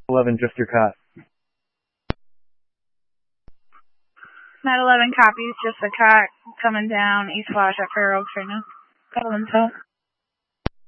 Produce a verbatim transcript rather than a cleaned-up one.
eleven, just your cut. nine eleven copies, just a cut coming down East Wash at Fair Oaks right now. Got a intel.